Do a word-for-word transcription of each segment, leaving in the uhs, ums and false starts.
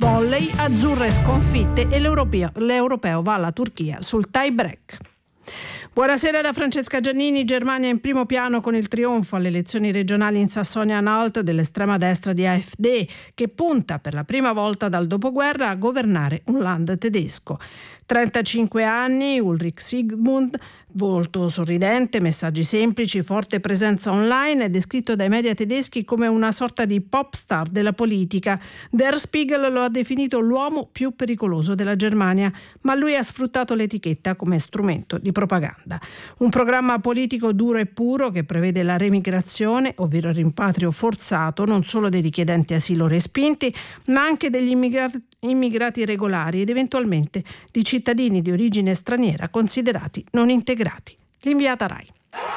Volley, azzurre sconfitte e l'europeo, l'europeo va alla Turchia sul tie break. Buonasera da Francesca Giannini. Germania in primo piano con il trionfo alle elezioni regionali in Sassonia-Anhalt dell'estrema destra di A F D, che punta per la prima volta dal dopoguerra a governare un land tedesco. trentacinque anni, Ulrich Sigmund, volto sorridente, messaggi semplici, forte presenza online, è descritto dai media tedeschi come una sorta di pop star della politica. Der Spiegel lo ha definito l'uomo più pericoloso della Germania, ma lui ha sfruttato l'etichetta come strumento di propaganda. Un programma politico duro e puro che prevede la remigrazione, ovvero il rimpatrio forzato non solo dei richiedenti asilo respinti, ma anche degli immigrati, immigrati regolari ed eventualmente di cittadini di origine straniera considerati non integrati. L'inviata Rai.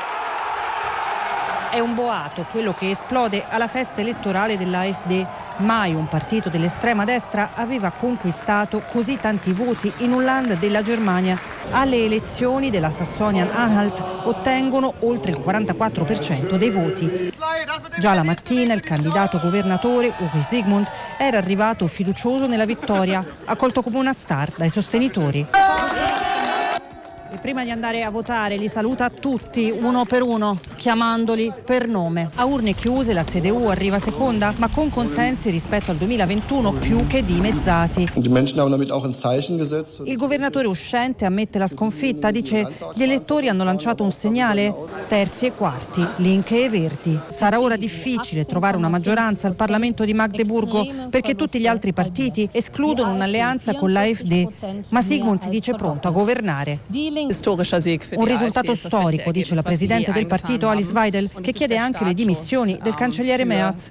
È un boato quello che esplode alla festa elettorale dell'A F D. Mai un partito dell'estrema destra aveva conquistato così tanti voti in un land della Germania. Alle elezioni della Sassonia-Anhalt ottengono oltre il quarantaquattro per cento dei voti. Già la mattina il candidato governatore Ulrich Sigmund era arrivato fiducioso nella vittoria, accolto come una star dai sostenitori. E prima di andare a votare li saluta tutti uno per uno, chiamandoli per nome. A urne chiuse la C D U arriva seconda, ma con consensi rispetto al duemilaventuno più che dimezzati. Il governatore uscente ammette la sconfitta, dice: gli elettori hanno lanciato un segnale, terzi e quarti, Linke e Verdi. Sarà ora difficile trovare una maggioranza al Parlamento di Magdeburgo perché tutti gli altri partiti escludono un'alleanza con l'A F D, ma Sigmund si dice pronto a governare. Un risultato storico, dice la presidente del partito Alice Weidel, che chiede anche le dimissioni del cancelliere Merz.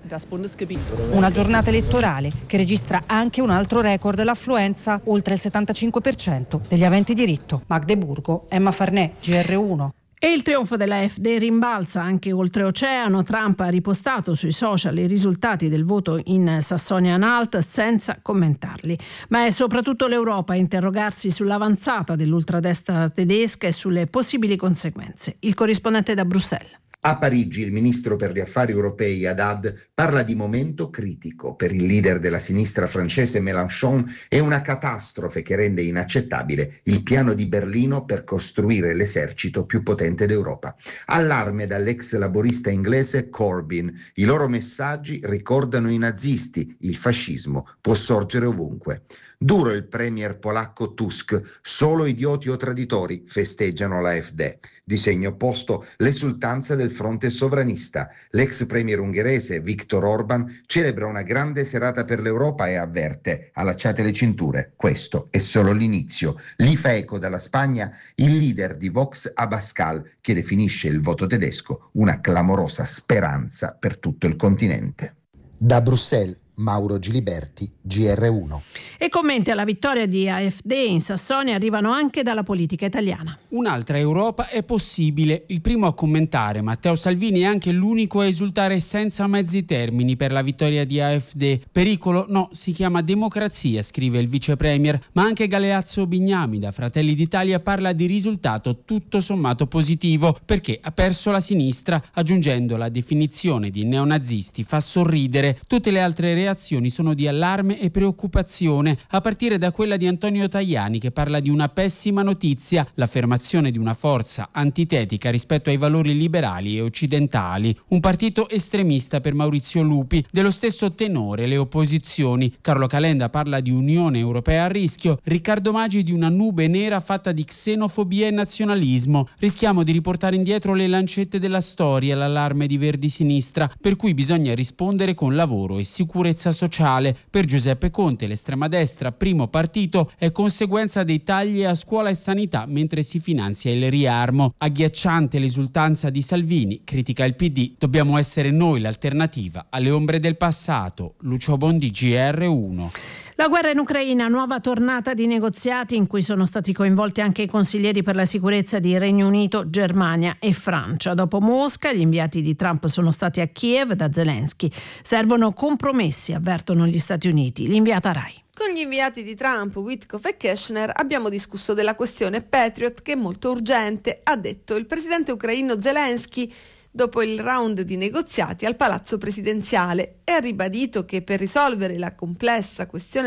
Una giornata elettorale che registra anche un altro record, l'affluenza, oltre il settantacinque per cento degli aventi diritto. Magdeburgo, Emma Farnè, G R uno. E il trionfo della F D rimbalza anche oltreoceano. Trump ha ripostato sui social i risultati del voto in Sassonia-Anhalt senza commentarli. Ma è soprattutto l'Europa a interrogarsi sull'avanzata dell'ultradestra tedesca e sulle possibili conseguenze. Il corrispondente da Bruxelles. A Parigi il ministro per gli affari europei Haddad parla di momento critico. Per il leader della sinistra francese Mélenchon è una catastrofe che rende inaccettabile il piano di Berlino per costruire l'esercito più potente d'Europa. Allarme dall'ex laborista inglese Corbyn. I loro messaggi ricordano i nazisti. Il fascismo può sorgere ovunque. Duro il premier polacco Tusk. Solo idioti o traditori festeggiano la F D. Di segno opposto l'esultanza del fronte sovranista. L'ex premier ungherese Viktor Orban celebra una grande serata per l'Europa e avverte: allacciate le cinture, questo è solo l'inizio. Lì fa eco dalla Spagna il leader di Vox Abascal, che definisce il voto tedesco una clamorosa speranza per tutto il continente. Da Bruxelles, Mauro Giliberti, G R uno. E commenti alla vittoria di A F D in Sassonia arrivano anche dalla politica italiana. Un'altra Europa è possibile. Il primo a commentare, Matteo Salvini, è anche l'unico a esultare senza mezzi termini per la vittoria di A F D. Pericolo? No, si chiama democrazia, scrive il vice premier. Ma anche Galeazzo Bignami da Fratelli d'Italia parla di risultato tutto sommato positivo, perché ha perso la sinistra, aggiungendo: la definizione di neonazisti fa sorridere. Tutte le altre reazioni reazioni sono di allarme e preoccupazione, a partire da quella di Antonio Tajani, che parla di una pessima notizia, l'affermazione di una forza antitetica rispetto ai valori liberali e occidentali. Un partito estremista per Maurizio Lupi, dello stesso tenore le opposizioni. Carlo Calenda parla di Unione Europea a rischio, Riccardo Maggi di una nube nera fatta di xenofobia e nazionalismo. Rischiamo di riportare indietro le lancette della storia, l'allarme di Verdi Sinistra, per cui bisogna rispondere con lavoro e sicurezza sociale. Per Giuseppe Conte l'estrema destra, primo partito, è conseguenza dei tagli a scuola e sanità mentre si finanzia il riarmo. Agghiacciante l'esultanza di Salvini, critica il P D, dobbiamo essere noi l'alternativa alle ombre del passato. Lucio Bondi, G R uno. La guerra in Ucraina, nuova tornata di negoziati in cui sono stati coinvolti anche i consiglieri per la sicurezza di Regno Unito, Germania e Francia. Dopo Mosca, gli inviati di Trump sono stati a Kiev da Zelensky. Servono compromessi, avvertono gli Stati Uniti. L'inviata Rai. Con gli inviati di Trump, Witkoff e Keshner, abbiamo discusso della questione Patriot, che è molto urgente, ha detto il presidente ucraino Zelensky dopo il round di negoziati al Palazzo Presidenziale, e ha ribadito che per risolvere la complessa questione